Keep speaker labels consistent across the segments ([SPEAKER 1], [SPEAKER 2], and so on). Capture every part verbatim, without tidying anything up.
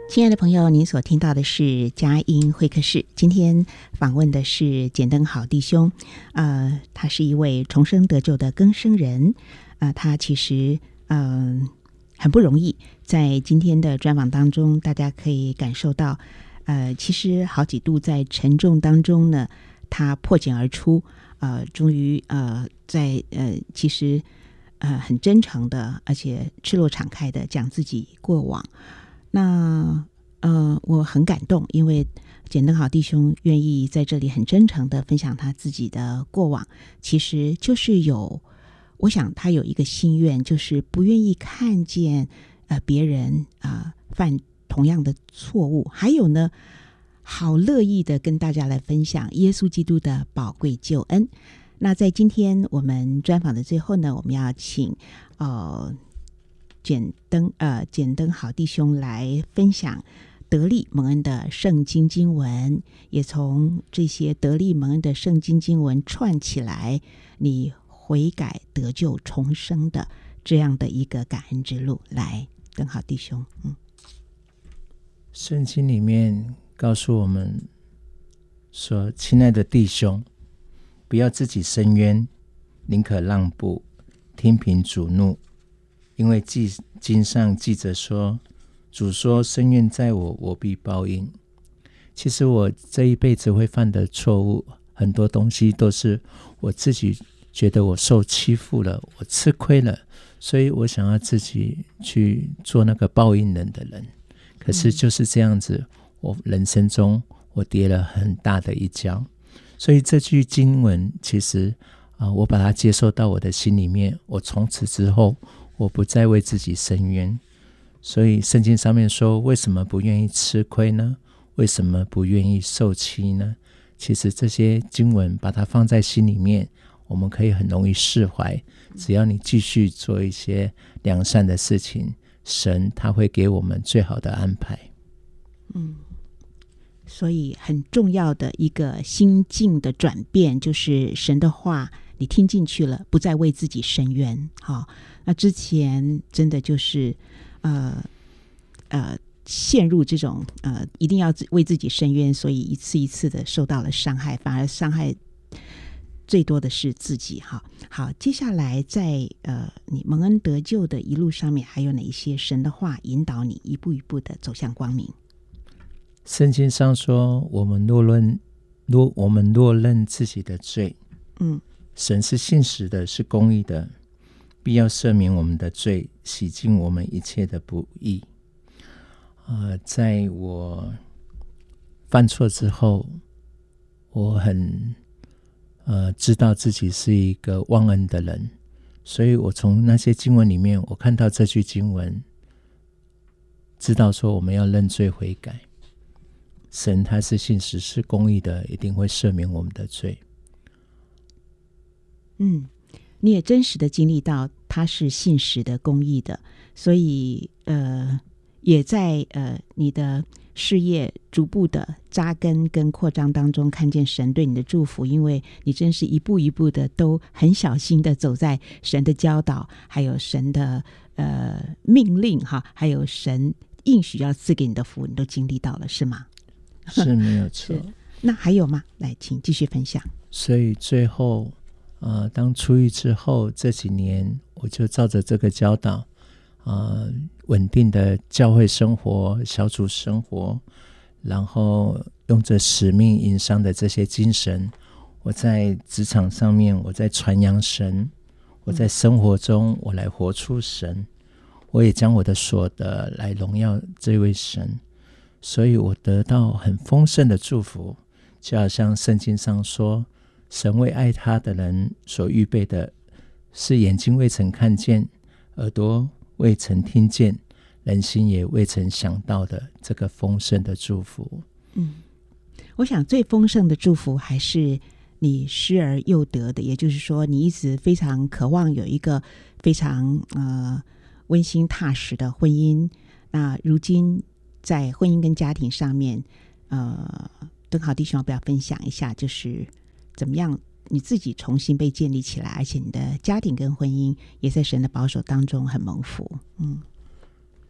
[SPEAKER 1] 亲爱的朋友，您所听到的是佳音会客室。今天访问的是简登好弟兄，呃，他是一位重生得救的更生人，呃，他其实嗯、呃、很不容易。在今天的专访当中，大家可以感受到，呃，其实好几度在沉重当中呢，他破茧而出，呃，终于呃在呃其实呃很真诚的，而且赤裸敞开的讲自己过往。那呃，我很感动，因为简登好弟兄愿意在这里很真诚的分享他自己的过往，其实就是有，我想他有一个心愿，就是不愿意看见呃别人啊、呃、犯同样的错误，还有呢，好乐意的跟大家来分享耶稣基督的宝贵救恩。那在今天我们专访的最后呢，我们要请呃。简登呃简登好弟兄来分享得力蒙恩的圣经经文，也从这些得力蒙恩的圣经经文串起来，你悔改得救重生的这样的一个感恩之路。来，登好弟兄。嗯，
[SPEAKER 2] 圣经里面告诉我们说，亲爱的弟兄，不要自己伸冤，宁可让步，听凭主怒。因为经上记着说，主说伸冤在我，我必报应。其实我这一辈子会犯的错误，很多东西都是我自己觉得我受欺负了，我吃亏了，所以我想要自己去做那个报应人的人。可是就是这样子，我人生中我跌了很大的一跤。所以这句经文其实、呃、我把它接受到我的心里面，我从此之后我不再为自己伸冤。所以圣经上面说，为什么不愿意吃亏呢？为什么不愿意受欺呢？其实这些经文把它放在心里面，我们可以很容易释怀。只要你继续做一些良善的事情，神他会给我们最好的安排。
[SPEAKER 1] 嗯，所以很重要的一个心境的转变，就是神的话你听进去了，不再为自己伸冤。好，那之前真的就是呃呃陷入这种呃一定要为自己伸冤，所以一次一次的受到了伤害，反而伤害最多的是自己。好，好，接下来在呃你蒙恩得救的一路上面，还有哪一些神的话引导你一步一步的走向光明？
[SPEAKER 2] 圣经上说，我们若认若我们若认自己的罪，嗯，神是信实的，是公义的，必要赦免我们的罪，洗净我们一切的不义。呃，在我犯错之后，我很呃知道自己是一个忘恩的人，所以我从那些经文里面，我看到这句经文，知道说我们要认罪悔改。神他是信实是公义的，一定会赦免我们的罪。
[SPEAKER 1] 嗯，你也真实的经历到他是信实的公义的，所以呃也在呃你的事业逐步的扎根跟扩张当中看见神对你的祝福，因为你真是一步一步的都很小心的走在神的教导还有神的呃命令哈，还有神应许要赐给你的福，你都经历到了，是吗？
[SPEAKER 2] 是，没有错。
[SPEAKER 1] 那还有吗？来，请继续分享。
[SPEAKER 2] 所以最后呃，当出狱之后这几年，我就照着这个教导呃，稳定的教会生活小组生活，然后用着使命营商的这些精神，我在职场上面我在传扬神，我在生活中我来活出神，我也将我的所得来荣耀这位神，所以我得到很丰盛的祝福。就好像圣经上说，神为爱他的人所预备的是眼睛未曾看见，耳朵未曾听见，人心也未曾想到的这个丰盛的祝福。
[SPEAKER 1] 嗯，我想最丰盛的祝福还是你失而又得的，也就是说你一直非常渴望有一个非常呃温馨踏实的婚姻，那如今在婚姻跟家庭上面呃登好弟兄要不要分享一下，就是怎么样你自己重新被建立起来，而且你的家庭跟婚姻也在神的保守当中很蒙福。嗯，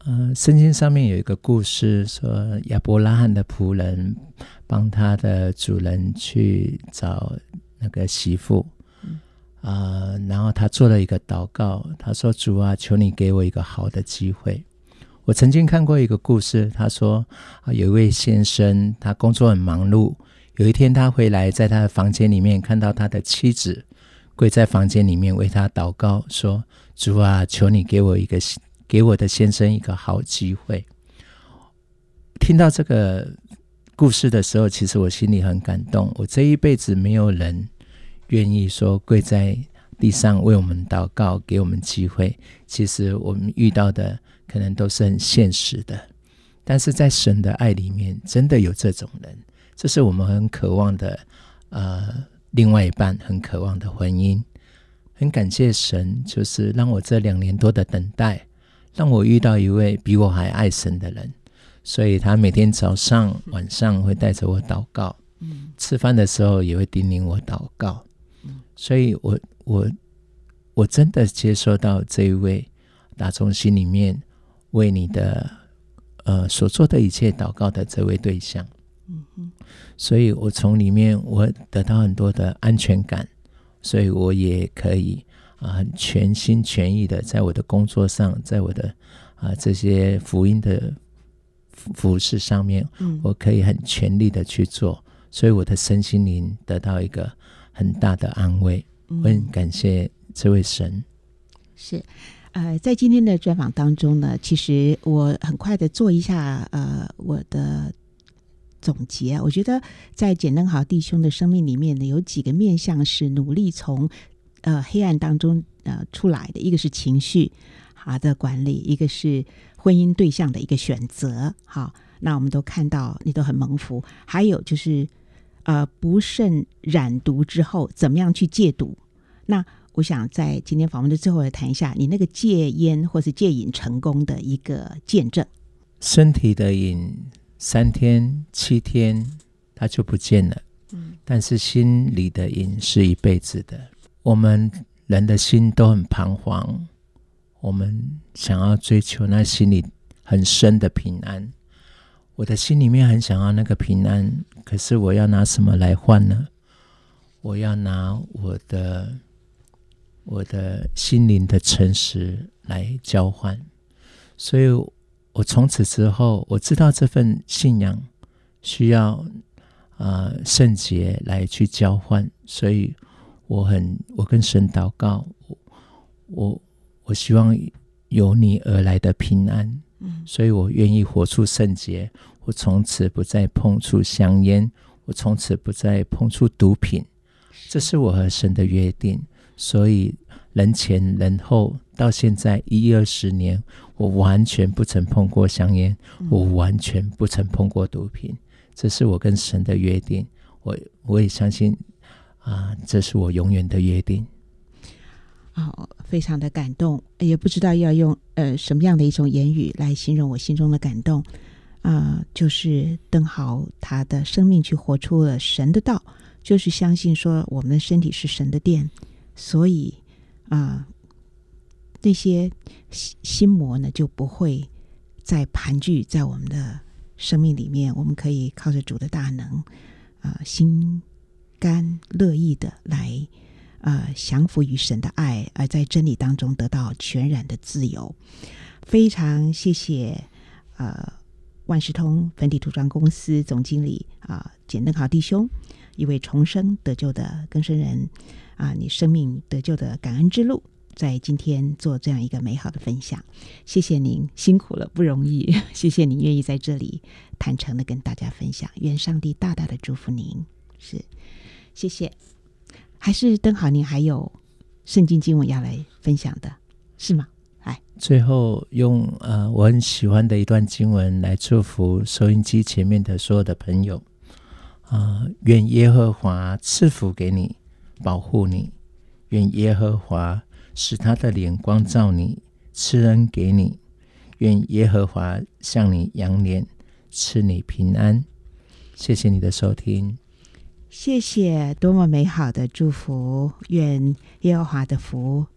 [SPEAKER 2] 呃，圣经上面有一个故事，说亚伯拉罕的仆人帮他的主人去找那个媳妇，嗯呃、然后他做了一个祷告，他说主啊，求你给我一个好的机会。我曾经看过一个故事，他说、呃、有一位先生，他工作很忙碌，有一天他回来，在他的房间里面看到他的妻子跪在房间里面为他祷告，说主啊，求你给我一个给我的先生一个好机会。听到这个故事的时候，其实我心里很感动。我这一辈子没有人愿意说跪在地上为我们祷告，给我们机会。其实我们遇到的可能都是很现实的，但是在神的爱里面真的有这种人，这是我们很渴望的呃，另外一半很渴望的婚姻。很感谢神，就是让我这两年多的等待，让我遇到一位比我还爱神的人，所以他每天早上晚上会带着我祷告、嗯、吃饭的时候也会叮咛我祷告、嗯、所以我我我真的接受到这一位打从心里面为你的呃所做的一切祷告的这位对象、嗯、所以我从里面我得到很多的安全感，所以我也可以啊、呃，很全心全意的在我的工作上，在我的啊、呃、这些福音的服事上面、嗯、我可以很全力的去做，所以我的身心灵得到一个很大的安慰、嗯、我很感谢这位神。
[SPEAKER 1] 是呃，在今天的专访当中呢，其实我很快的做一下呃我的总结。我觉得在简登豪弟兄的生命里面呢，有几个面向是努力从呃黑暗当中呃出来的，一个是情绪好的管理，一个是婚姻对象的一个选择。好，那我们都看到你都很蒙福。还有就是呃不慎染毒之后怎么样去戒毒。那我想在今天访问的最后来谈一下你那个戒烟或是戒瘾成功的一个见证。
[SPEAKER 2] 身体的瘾三天七天它就不见了、嗯、但是心里的瘾是一辈子的。我们人的心都很彷徨，我们想要追求那心里很深的平安。我的心里面很想要那个平安，可是我要拿什么来换呢？我要拿我的我的心灵的诚实来交换。所以我从此之后，我知道这份信仰需要呃圣洁来去交换，所以我很我跟神祷告，我我我希望由你而来的平安、嗯、所以我愿意活出圣洁。我从此不再碰触香烟，我从此不再碰触毒品，这是我和神的约定。所以人前人后到现在一二十年，我完全不曾碰过香烟、嗯、我完全不曾碰过毒品，这是我跟神的约定。 我, 我也相信、啊、这是我永远的约定。
[SPEAKER 1] 哦，非常的感动，也不知道要用呃什么样的一种言语来形容我心中的感动。呃，就是登豪他的生命去活出了神的道，就是相信说我们的身体是神的殿，所以啊、呃，那些心魔呢就不会再盘踞在我们的生命里面。我们可以靠着主的大能，呃，心甘乐意的来呃降服于神的爱，而在真理当中得到全然的自由。非常谢谢呃万事通粉体涂装公司总经理啊、呃、简登豪弟兄，一位重生得救的更生人啊、呃，你生命得救的感恩之路，在今天做这样一个美好的分享。谢谢您辛苦了，不容易，谢谢您愿意在这里坦诚的跟大家分享，愿上帝大大的祝福您。是，谢谢。还是登豪您还有圣经经文要来分享的是吗？
[SPEAKER 2] 最后用呃我很喜欢的一段经文来祝福收音机前面的所有的朋友。呃，愿耶和华赐福给你，保护你，愿耶和华使他的脸光照你，赐恩给你，愿耶和华向你扬脸，赐你平安。谢谢你的收听。
[SPEAKER 1] 谢谢，多么美好的祝福。愿耶和华的福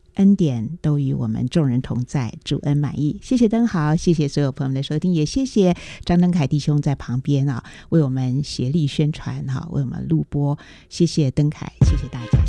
[SPEAKER 1] 恩典都与我们众人同在，主恩满意。谢谢登豪，谢谢所有朋友们的收听，也谢谢张登凯弟兄在旁边啊，为我们协力宣传哈，为我们录播。谢谢登凯，谢谢大家。